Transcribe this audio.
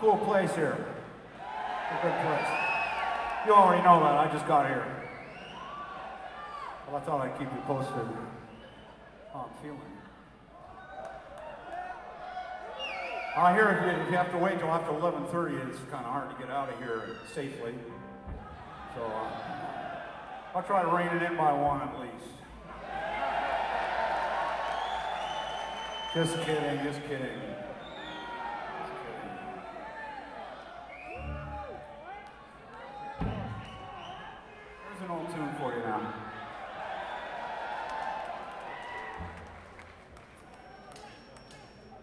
cool place here. A good place. You already know that. I just got here. Well, I thought I'd keep you posted on how I'm feeling. I hear if you have to wait till after 11:30, it's kind of hard to get out of here safely. So I'll try to rein it in by 1 at least. Just kidding, just kidding.